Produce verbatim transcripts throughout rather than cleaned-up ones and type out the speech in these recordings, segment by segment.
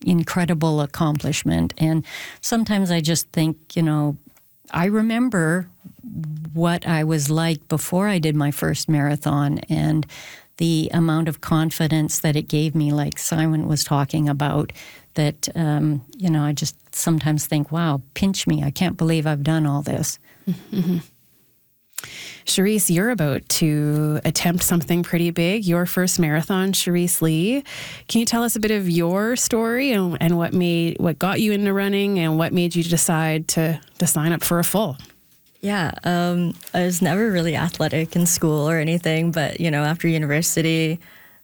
incredible accomplishment. And sometimes I just think, you know, I remember what I was like before I did my first marathon and the amount of confidence that it gave me, like Simon was talking about, that, um, you know, I just sometimes think, wow, pinch me. I can't believe I've done all this. Mm-hmm. Cherise, you're about to attempt something pretty big, your first marathon, Cherise Lee. Can you tell us a bit of your story and, and what made what got you into running and what made you decide to, to sign up for a full? Yeah, um, I was never really athletic in school or anything, but, you know, after university,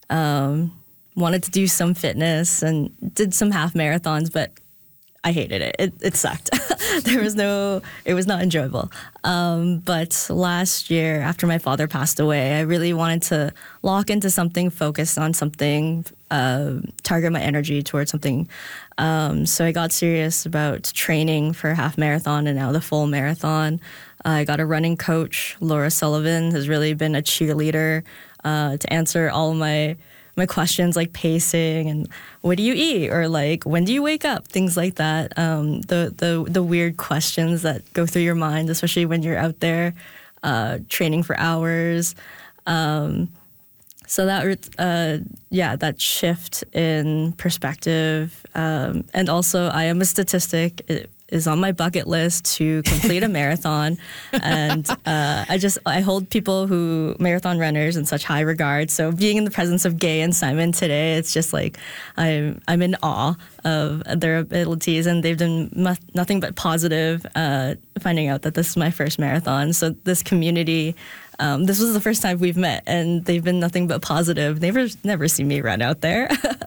um, wanted to do some fitness and did some half marathons, but I hated it. It, it sucked. There was no, it was not enjoyable. Um, but last year, after my father passed away, I really wanted to lock into something, focus on something, uh, target my energy towards something. Um, so I got serious about training for half marathon and now the full marathon. Uh, I got a running coach. Laura Sullivan has really been a cheerleader uh, to answer all my my questions like pacing and what do you eat or like when do you wake up, things like that. Um, the the the weird questions that go through your mind, especially when you're out there uh, training for hours. Um, so that uh, yeah, that shift in perspective, um, and also I am a statistic. It, is on my bucket list to complete a marathon. And uh, I just, I hold people who, marathon runners in such high regard. So being in the presence of Gay and Simon today, it's just like, I'm, I'm in awe of their abilities and they've done mu- nothing but positive, uh, finding out that this is my first marathon. So this community, Um, this was the first time we've met, and they've been nothing but positive. They've never, never seen me run out there.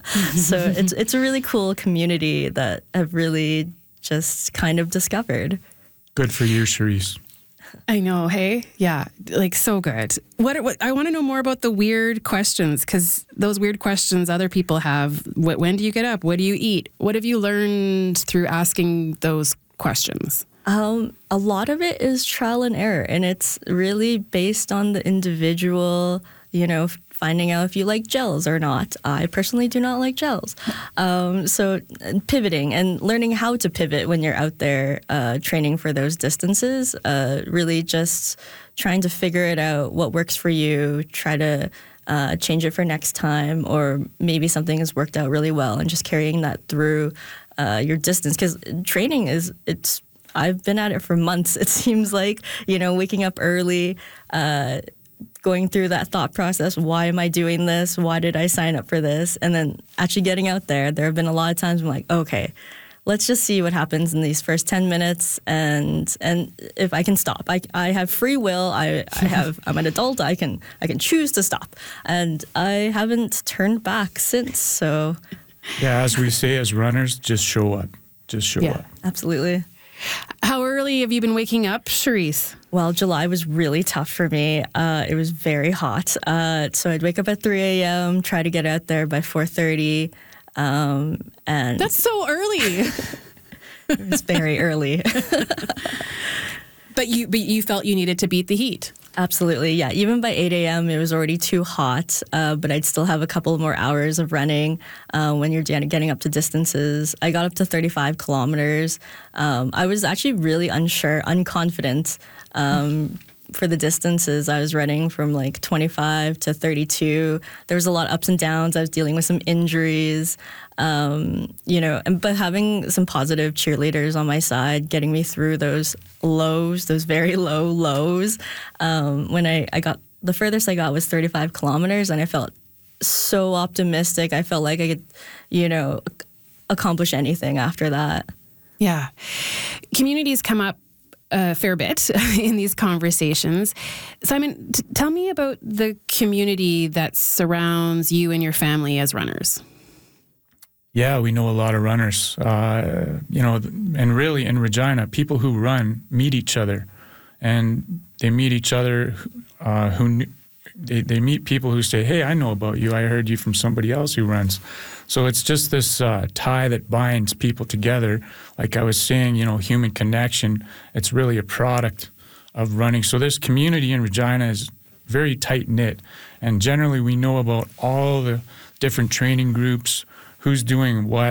So it's it's a really cool community that I've really just kind of discovered. Good for you, Cherise. I know, hey? Yeah, like so good. What, what I want to know more about the weird questions, because those weird questions other people have. What, when do you get up? What do you eat? What have you learned through asking those questions? Um, a lot of it is trial and error, and it's really based on the individual, you know, finding out if you like gels or not. I personally do not like gels. Um, so pivoting and learning how to pivot when you're out there uh, training for those distances, uh, really just trying to figure it out, what works for you, try to uh, change it for next time, or maybe something has worked out really well and just carrying that through uh, your distance. Because training is, it's, I've been at it for months, it seems like, you know, waking up early, uh, going through that thought process, why am I doing this? Why did I sign up for this? And then actually getting out there, there have been a lot of times I'm like, okay, let's just see what happens in these first ten minutes. And and if I can stop, I, I have free will. I, I have, I'm an adult. I can, I can choose to stop. And I haven't turned back since. So yeah, as we say as runners, just show up. Just show yeah, up. Absolutely. How early have you been waking up, Cherise? Well, July was really tough for me. Uh, it was very hot. Uh, so I'd wake up at three a.m., try to get out there by four thirty. Um, and That's so early. It was very early. But you but you felt you needed to beat the heat. Absolutely, yeah. Even by eight a.m., it was already too hot, uh, but I'd still have a couple more hours of running uh, when you're getting up to distances. I got up to thirty-five kilometers. Um, I was actually really unsure, unconfident um, for the distances. I was running from like twenty-five to thirty-two. There was a lot of ups and downs. I was dealing with some injuries, um, you know, and, but having some positive cheerleaders on my side, getting me through those lows, those very low lows. Um, when I, I got, the furthest I got was thirty-five kilometers, and I felt so optimistic. I felt like I could, you know, accomplish anything after that. Yeah. Communities come up a fair bit in these conversations. Simon, t- tell me about the community that surrounds you and your family as runners. Yeah, we know a lot of runners, uh, you know, and really in Regina, people who run meet each other, and they meet each other uh, who they, they meet people who say, hey, I know about you. I heard you from somebody else who runs. So it's just this uh, tie that binds people together. Like I was saying, you know, human connection, it's really a product of running. So this community in Regina is very tight-knit, and generally we know about all the different training groups, who's doing what,